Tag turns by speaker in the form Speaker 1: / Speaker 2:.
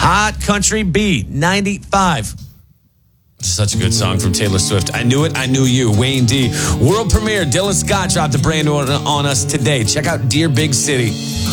Speaker 1: Hot Country B, 95. Such a good song from Taylor Swift. I Knew It, I Knew You. Wayne D. World premiere. Dylan Scott dropped a brand new one on us today. Check out Dear Big City.